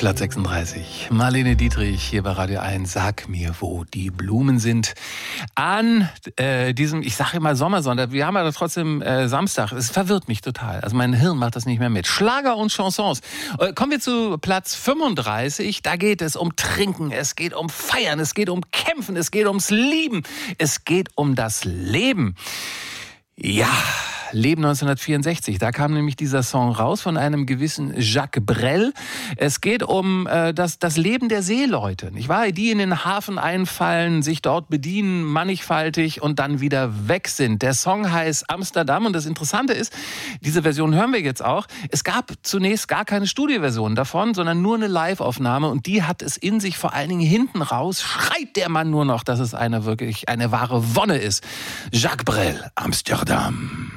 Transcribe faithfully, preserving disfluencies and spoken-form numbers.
Platz sechsunddreißig. Marlene Dietrich hier bei Radio eins. Sag mir, wo die Blumen sind. An äh, diesem, ich sage immer Sommersonntag, wir haben aber trotzdem äh, Samstag. Es verwirrt mich total. Also mein Hirn macht das nicht mehr mit. Schlager und Chansons. Äh, kommen wir zu Platz fünfunddreißig. Da geht es um Trinken, es geht um Feiern, es geht um Kämpfen, es geht ums Lieben. Es geht um das Leben. Ja, Leben neunzehnhundertvierundsechzig, da kam nämlich dieser Song raus von einem gewissen Jacques Brel. Es geht um äh, das, das Leben der Seeleute, nicht wahr? Die in den Hafen einfallen, sich dort bedienen, mannigfaltig und dann wieder weg sind. Der Song heißt Amsterdam und das Interessante ist, diese Version hören wir jetzt auch. Es gab zunächst gar keine Studioversion davon, sondern nur eine Live-Aufnahme und die hat es in sich, vor allen Dingen hinten raus, schreit der Mann nur noch, dass es eine wirklich eine wahre Wonne ist. Jacques Brel, Amsterdam.